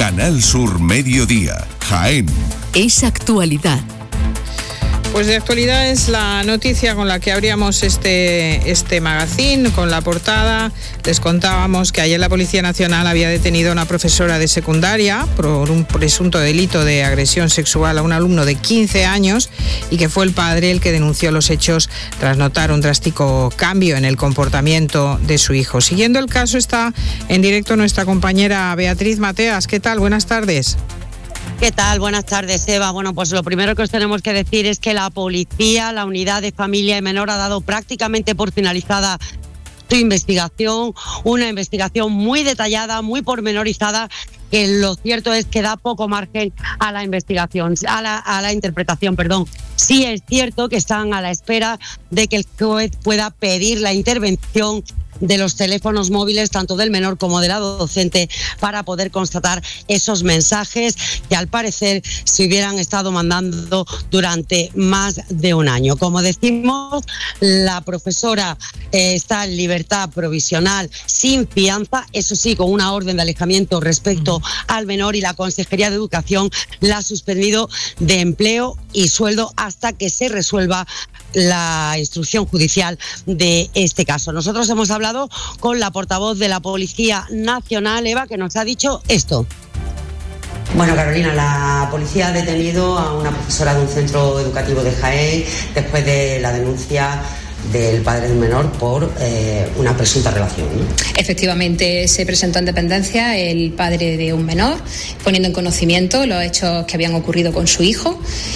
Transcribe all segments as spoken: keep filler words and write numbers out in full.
Canal Sur Mediodía, Jaén. Es actualidad. Pues de actualidad es la noticia con la que abríamos este, este magazine, con la portada. Les contábamos que ayer la Policía Nacional había detenido a una profesora de secundaria por un presunto delito de agresión sexual a un alumno de quince años y que fue el padre el que denunció los hechos tras notar un drástico cambio en el comportamiento de su hijo. Siguiendo el caso está en directo nuestra compañera Beatriz Mateas. ¿Qué tal? Buenas tardes. ¿Qué tal? Buenas tardes, Eva. Bueno, pues lo primero que os tenemos que decir es que la policía, la unidad de familia y menor, ha dado prácticamente por finalizada su investigación, una investigación muy detallada, muy pormenorizada, que lo cierto es que da poco margen a la investigación, a la, a la interpretación, perdón. Sí es cierto que están a la espera de que el juez pueda pedir la intervención de los teléfonos móviles, tanto del menor como de la docente, para poder constatar esos mensajes que al parecer se hubieran estado mandando durante más de un año. Como decimos, la profesora eh, está en libertad provisional sin fianza, eso sí, con una orden de alejamiento respecto al menor, y la Consejería de Educación la ha suspendido de empleo y sueldo hasta que se resuelva la instrucción judicial de este caso. Nosotros hemos hablado con la portavoz de la Policía Nacional, Eva, que nos ha dicho esto. Bueno, Carolina, la policía ha detenido a una profesora de un centro educativo de Jaén después de la denuncia del padre del menor por eh, una presunta relación, ¿no? Efectivamente, se presentó en dependencia el padre de un menor, poniendo en conocimiento los hechos que habían ocurrido con su hijo.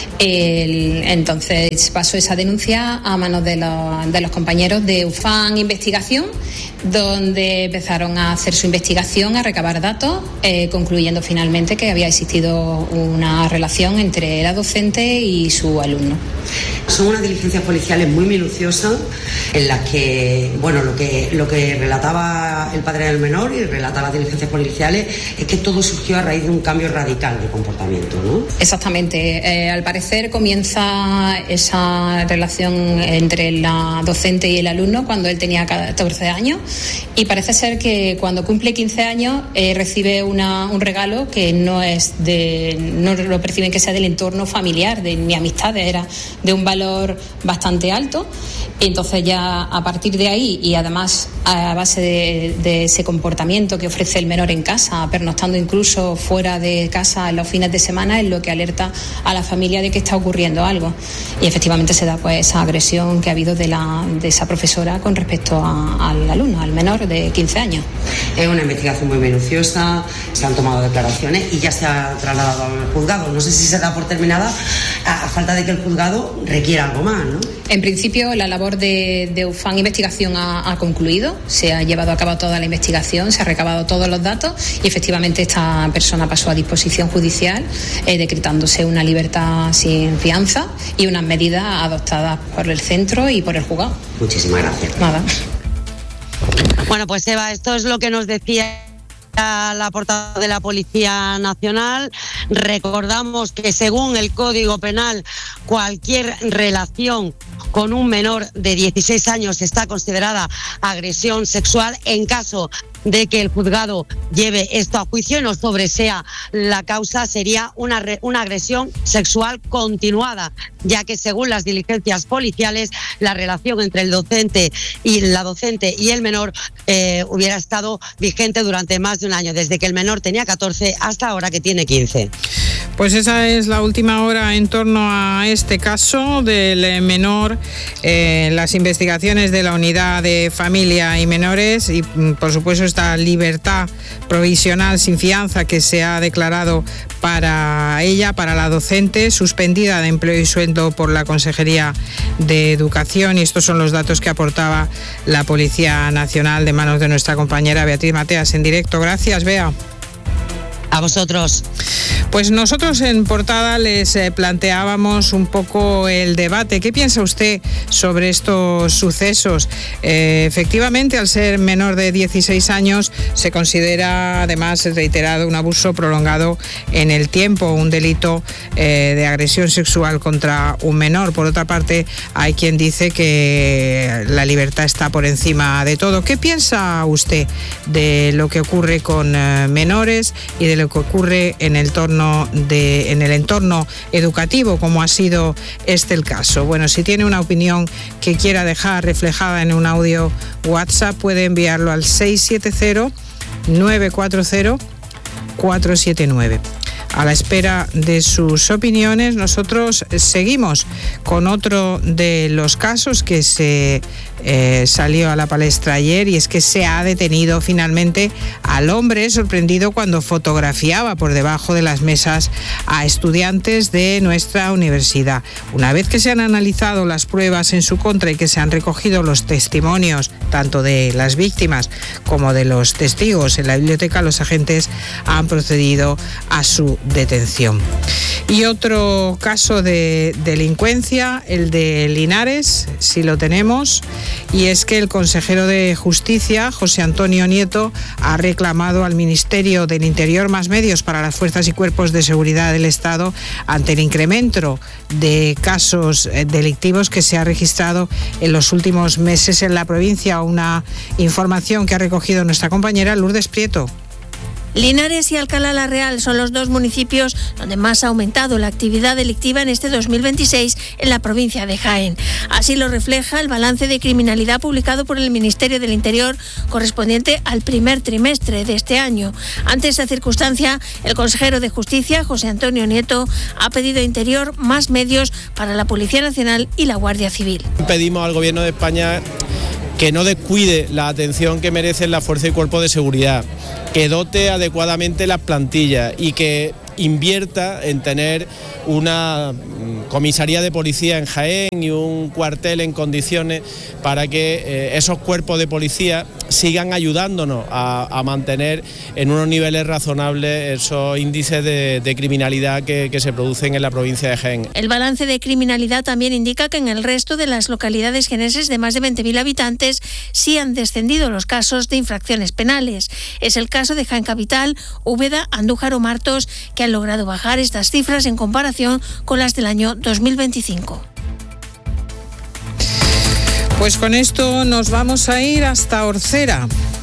El, entonces pasó esa denuncia a manos de los, de los compañeros de UFAN Investigación, donde empezaron a hacer su investigación, a recabar datos, eh, concluyendo finalmente que había existido una relación entre la docente y su alumno. Son unas diligencias policiales muy minuciosas en las que, bueno, lo que, lo que relataba el padre del menor y relata las diligencias policiales es que todo surgió a raíz de un cambio radical de comportamiento, ¿no? Exactamente. Eh, al parecer comienza esa relación entre la docente y el alumno cuando él tenía catorce años, y parece ser que cuando cumple quince años eh, recibe una, un regalo que no es de, no lo perciben que sea del entorno familiar, de, ni amistades, era de un valor bastante alto. Y entonces ya a partir de ahí, y además a base de, de ese comportamiento que ofrece el menor en casa, pernoctando incluso fuera de casa en los fines de semana, es lo que alerta a la familia de que está ocurriendo algo. Y efectivamente se da pues esa agresión que ha habido de, la, de esa profesora con respecto a, al alumno, al menor de quince años. Es una investigación muy minuciosa, se han tomado declaraciones y ya se ha trasladado al juzgado. No sé si se da por terminada a, a falta de que el juzgado requiera algo más, ¿no? En principio la labor de, de UFAN Investigación ha, ha concluido, se ha llevado a cabo toda la investigación, se ha recabado todos los datos y efectivamente esta persona pasó a disposición judicial, eh, decretándose una libertad sin fianza y unas medidas adoptadas por el centro y por el juzgado. Muchísimas gracias. Nada. Bueno, pues Eva, esto es lo que nos decía la portavoz de la Policía Nacional. Recordamos que según el Código Penal, cualquier relación con un menor de dieciséis años está considerada agresión sexual en caso de que el juzgado lleve esto a juicio y no sobresea la causa, sería una, re, una agresión sexual continuada, ya que según las diligencias policiales la relación entre el docente y la docente y el menor eh, hubiera estado vigente durante más de un año, desde que el menor tenía catorce hasta ahora que tiene quince. Pues esa es la última hora en torno a este caso del menor, eh, las investigaciones de la Unidad de Familia y Menores y, por supuesto, esta libertad provisional sin fianza que se ha declarado para ella, para la docente, suspendida de empleo y sueldo por la Consejería de Educación. Y estos son los datos que aportaba la Policía Nacional de manos de nuestra compañera Beatriz Mateas en directo. Gracias, Bea. A vosotros. Pues nosotros en portada les eh, planteábamos un poco el debate. ¿Qué piensa usted sobre estos sucesos? Eh, efectivamente, al ser menor de dieciséis años, se considera además reiterado un abuso prolongado en el tiempo, un delito eh, de agresión sexual contra un menor. Por otra parte, hay quien dice que la libertad está por encima de todo. ¿Qué piensa usted de lo que ocurre con eh, menores y de lo que ocurre en el entorno de, en el entorno educativo, como ha sido este el caso? Bueno, si tiene una opinión que quiera dejar reflejada en un audio WhatsApp, puede enviarlo al seis siete cero, nueve cuatro cero, cuatro siete nueve. A la espera de sus opiniones, nosotros seguimos con otro de los casos que se eh, salió a la palestra ayer, y es que se ha detenido finalmente al hombre sorprendido cuando fotografiaba por debajo de las mesas a estudiantes de nuestra universidad. Una vez que se han analizado las pruebas en su contra y que se han recogido los testimonios tanto de las víctimas como de los testigos en la biblioteca, los agentes han procedido a su detención. Y otro caso de delincuencia, el de Linares, si lo tenemos, y es que el consejero de Justicia, José Antonio Nieto, ha reclamado al Ministerio del Interior más medios para las fuerzas y cuerpos de seguridad del Estado ante el incremento de casos delictivos que se ha registrado en los últimos meses en la provincia. Una información que ha recogido nuestra compañera Lourdes Prieto. Linares y Alcalá la Real son los dos municipios donde más ha aumentado la actividad delictiva en este dos mil veintiséis en la provincia de Jaén. Así lo refleja el balance de criminalidad publicado por el Ministerio del Interior correspondiente al primer trimestre de este año. Ante esta circunstancia, el consejero de Justicia, José Antonio Nieto, ha pedido a Interior más medios para la Policía Nacional y la Guardia Civil. Pedimos al Gobierno de España que no descuide la atención que merecen la fuerza y cuerpo de seguridad, que dote adecuadamente las plantillas y que invierta en tener una comisaría de policía en Jaén y un cuartel en condiciones para que eh, esos cuerpos de policía sigan ayudándonos a, a mantener en unos niveles razonables esos índices de, de criminalidad que, que se producen en la provincia de Jaén. El balance de criminalidad también indica que en el resto de las localidades jienenses de más de veinte mil habitantes sí han descendido los casos de infracciones penales. Es el caso de Jaén Capital, Úbeda, Andújar o Martos, que han logrado bajar estas cifras en comparación con las del año dos mil veinticinco. Pues con esto nos vamos a ir hasta Orcera.